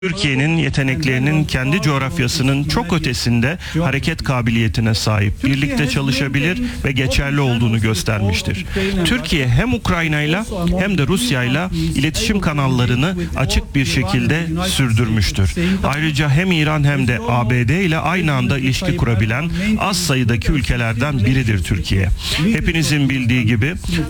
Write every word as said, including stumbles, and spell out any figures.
Türkiye'nin yeteneklerinin kendi coğrafyasının çok ötesinde hareket kabiliyetine sahip, birlikte çalışabilir ve geçerli olduğunu göstermiştir. Türkiye hem Ukrayna'yla hem de Rusya'yla iletişim kanallarını açık bir şekilde sürdürmüştür. Ayrıca hem İran hem de A B D ile aynı anda ilişki kurabilen az sayıdaki ülkelerden biridir Türkiye. Hepinizin bildiği gibi